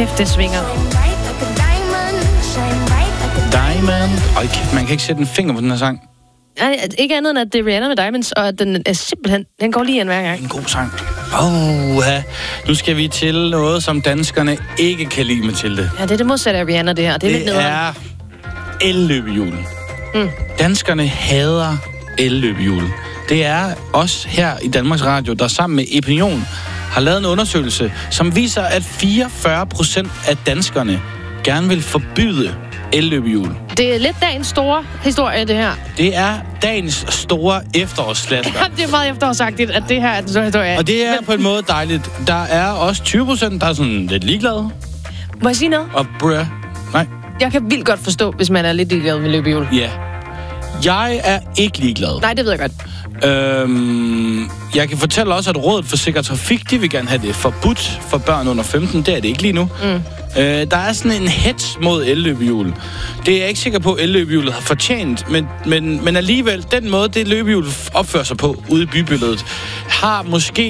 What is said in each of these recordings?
Kæft, det svinger. Diamond. Kæft, man kan ikke sætte en finger på den her sang. Nej, ikke andet end, at det er Rihanna med Diamonds, og at den er simpelthen... Den går lige igen hver gang. En god sang. Nu skal vi til noget, som danskerne ikke kan lide, Mathilde. Ja, det er det modsatte af Rihanna, det her. Det er lidt nederen. er elløbehjul. Danskerne hader elløbehjul. Det er os her i Danmarks Radio, der sammen med Opinion har lavet en undersøgelse, som viser, at 44% af danskerne gerne vil forbyde elløbehjul. Det er lidt dagens store historie, det her. Det er dagens store efterårslasker. Ja, det er meget efterårsagtigt, at det her er den store historie. Og det er på en måde dejligt. Der er også 20%, der er sådan lidt ligeglade. Må jeg sige noget? Og nej. Jeg kan vildt godt forstå, hvis man er lidt ligeglad med løbehjul. Ja. Jeg er ikke ligeglad. Nej, det ved jeg godt. Jeg kan fortælle også, at Rådet for Sikker Trafik, de vil gerne have det forbudt for børn under 15. Det er det ikke lige nu. Der er sådan en hets mod elløbehjul. Det er jeg ikke sikker på, at elløbehjulet har fortjent, men alligevel, den måde, det løbehjul opfører sig på ude i bybilledet, har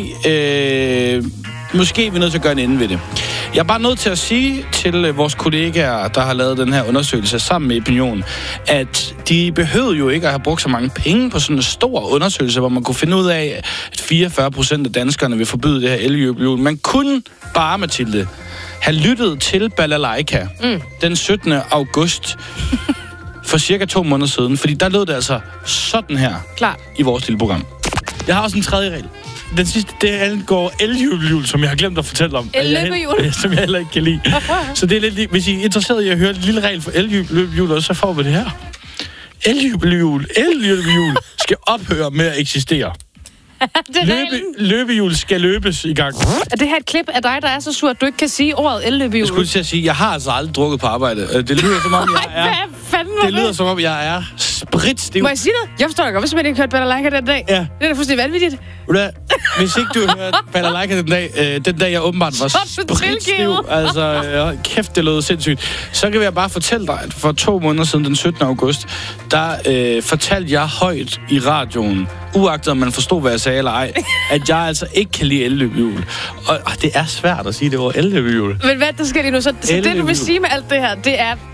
måske er vi nødt til at gøre en ende ved det. Jeg er bare nødt til at sige til vores kollegaer, der har lavet den her undersøgelse sammen med Opinion, at de behøvede jo ikke at have brugt så mange penge på sådan en stor undersøgelse, hvor man kunne finde ud af, at 44% af danskerne vil forbyde det her elløbehjul. Man kunne bare, Mathilde, have lyttet til Balalaika den 17. august for cirka 2 måneder siden, fordi der lød det altså sådan her i vores lille program. Jeg har også en tredje regel. Den sidste, det angår elløbehjul, som jeg har glemt at fortælle om. Elløbehjul? Som jeg heller ikke kan lide. Så det er lidt, hvis I er interesseret i at høre en lille regel for elløbehjul, så får vi det her. Elløbehjul skal ophøre med at eksistere. Løbehjul skal løbes i gang. Er det her et klip af dig, der er så sur, at du ikke kan sige ordet elløbehjul? Jeg skulle til at sige, jeg har altså aldrig drukket på arbejde. Det lyder som om, jeg er spritstiv. Må jeg sige noget? Jeg forstår da godt, hvis man ikke hørte Balalaika den dag. Ja. Det er da fuldstændig vanvittigt. Hvis ikke du hørte Balalaika den dag jeg åbenbart var spritstiv, altså kæft, det lød sindssygt, så kan jeg bare fortælle dig, at for 2 måneder siden, den 17. august, der fortalte jeg højt i radioen, uagtet om man forstod, hvad jeg sagde eller ej, at jeg altså ikke kan lide elløbehjul. Og det er svært at sige det over elløbehjul. Men hvad, der skal lige nu? Så det, du vil sige med alt det her, det er,